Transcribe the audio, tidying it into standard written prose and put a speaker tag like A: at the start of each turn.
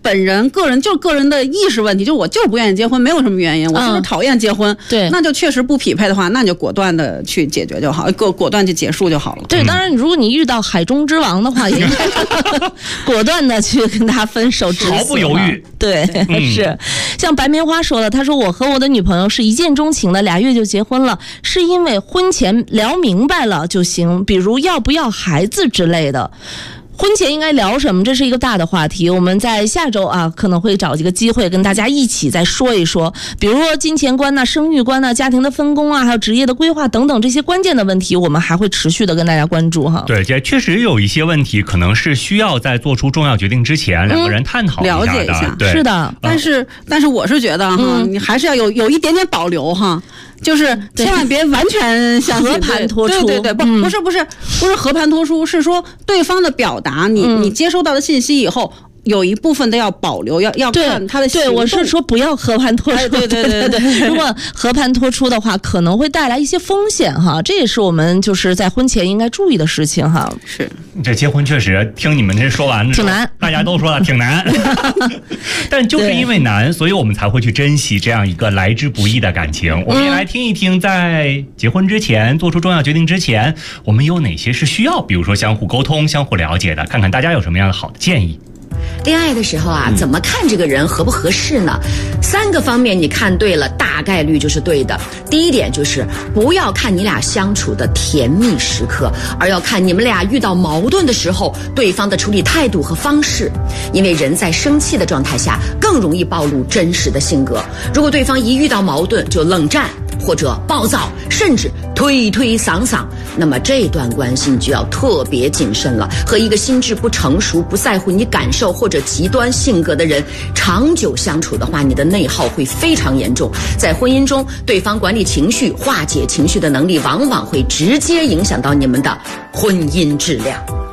A: 本人个人的意识问题，就我就是不愿意结婚，没有什么原因，我就是讨厌结婚，
B: 对，
A: 那就确实不匹配的话，那就果断的去解决就好，果断去结束就好了。
B: 对，当然如果你遇到海中之王的话，也果断的去跟他分手，
C: 毫不犹豫。
B: 对，是。像白棉花说了，他说我和我的女朋友是一见钟情的，2月就结婚了，是因为婚前聊明白了就行，比如要不要孩子之类的。婚前应该聊什么？这是一个大的话题，我们在下周啊可能会找一个机会跟大家一起再说一说，比如说金钱观呐、生育观呐、家庭的分工啊，还有职业的规划等等这些关键的问题，我们还会持续的跟大家关注哈。
C: 对，这确实有一些问题可能是需要在做出重要决定之前，两个人探讨一下的。
A: 了解一下，
C: 对，
B: 是的。
A: 但是我是觉得哈，你还是要有一点点保留哈。就是千万别完全相信
B: 和盘托出，
A: 对，不是和盘托出，是说对方的表达，你接收到的信息以后，有一部分的要保留，要看他的行动。
B: 对，我是说不要和盘托出。对。如果和盘托出的话，可能会带来一些风险哈，这也是我们就是在婚前应该注意的事情哈。
A: 是，
C: 这结婚确实听你们这说完
B: 挺难，
C: 大家都说了挺难，但就是因为难，所以我们才会去珍惜这样一个来之不易的感情。我们也来听一听，在结婚之前做出重要决定之前，我们有哪些是需要，比如说相互沟通、相互了解的，看看大家有什么样的好的建议。
D: 恋爱的时候啊，怎么看这个人合不合适呢？3个方面你看对了，大概率就是对的。第一点就是不要看你俩相处的甜蜜时刻，而要看你们俩遇到矛盾的时候对方的处理态度和方式。因为人在生气的状态下更容易暴露真实的性格，如果对方一遇到矛盾就冷战或者暴躁，甚至推搡搡，那么这段关系你就要特别谨慎了。和一个心智不成熟、不在乎你感受或者极端性格的人长久相处的话，你的内耗会非常严重。在婚姻中，对方管理情绪、化解情绪的能力往往会直接影响到你们的婚姻质量。